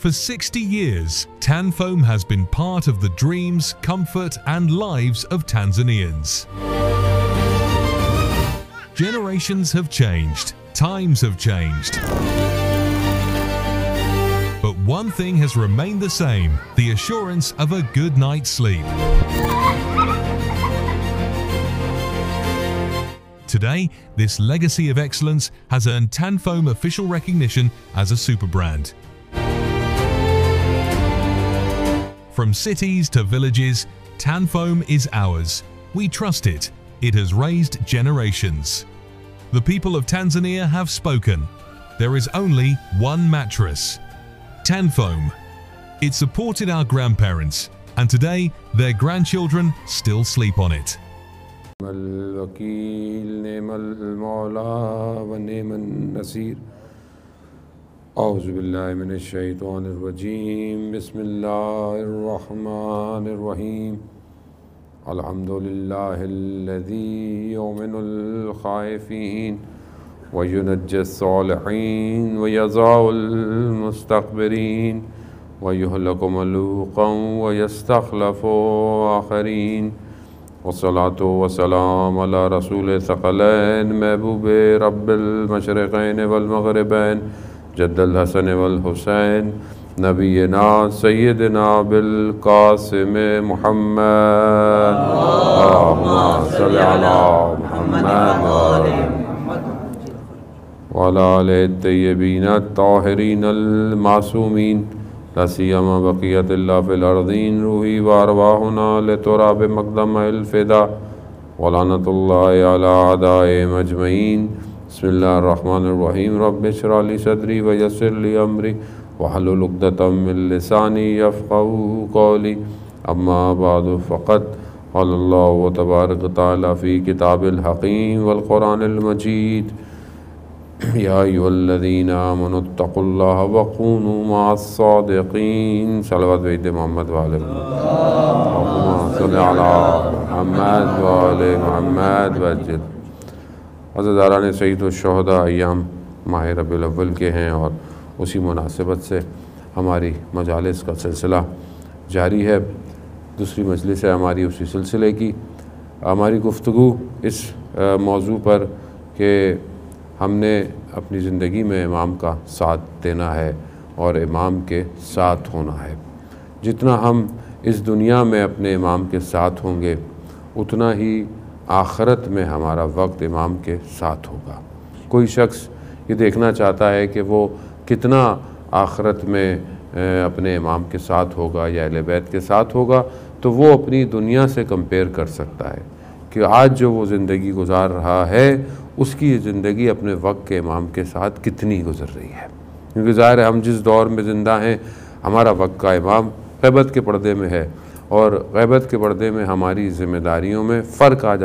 For 60 years, Tanfoam has been part of the dreams, comfort and lives of Tanzanians. Generations have changed, times have changed. But one thing has remained the same, the assurance of a good night's sleep. Today, this legacy of excellence has earned Tanfoam official recognition as a super brand. From cities to villages, Tanfoam is ours. We trust it. It has raised generations. The people of Tanzania have spoken. There is only one mattress, Tanfoam. It supported our grandparents, and today their grandchildren still sleep on it. Auzubillahiminash-shaytanir-rajim. Bismillahir-rahmanir-rahim. Alhamdulillahilladhi yu'minul khaifin wa yunajjis salihin wa yaza'ul mustaqbirin wa yuhlaku maluqan wa yastakhlafu akharin. Wassalatu wassalam ala rasul thaqalain mahbub rabbil mashriqain wal maghribain Jaddal Hasan wal Hussein Nabiyina Sayyidina bil Qasim Muhammad Allahumma salli ala Muhammad wa ala alihi at-tayyibin at-tahirin al-ma'sumin la siyama baqiyatillah fil ardin ruhi wa arwahuna li turab maqdam al-fida wa lanatullahi ala a'da'i majma'in. Bismillahir-Rahmanir-Rahim. Rabbi shrah li sadri wa yassir li amri wahlul 'uqdatam min lisani yafqahu qawli. Amma ba'du, faqad qala Allahu tabaraka wa ta'ala fi kitabil hakim wal Qur'anil majid. Ya ayyuhalladhina amanu ittaqullaha wa kunu ma'as sadiqin. Salawat wa Muhammad wa ala Allahumma salli ala Muhammad wa ala Muhammad wajid. अज़दारान Saeed व शुहदा अय्याम माह रबीउल अव्वल के हैं और उसी मुनासिबत से हमारी मजालिस का सिलसिला जारी है। दूसरी मजलिस है हमारी उसी सिलसिले की। हमारी गुफ्तगू इस मौजू पर कि हमने अपनी ज़िंदगी में इमाम का साथ देना है और इमाम के साथ होना है। जितना हम इस दुनिया में अपने इमाम के साथ होंगे उतना ही आखिरत में हमारा वक्त इमाम के साथ होगा। कोई शख्स ये देखना चाहता है कि वो कितना आखिरत में अपने इमाम के साथ होगा या अहले बैत के साथ होगा, तो वो अपनी दुनिया से कंपेयर कर सकता है कि आज जो वो ज़िंदगी गुजार रहा है उसकी ज़िंदगी अपने वक्त के इमाम के साथ कितनी गुजर रही है। क्योंकि ज़ाहिर है हम जिस दौर में ज़िंदा हैं हमारा वक्त का इमाम ग़ैबत के पर्दे में है और ग़ैबत के पर्दे में हमारी ज़िम्मेदारियों में फ़र्क आ जाता है।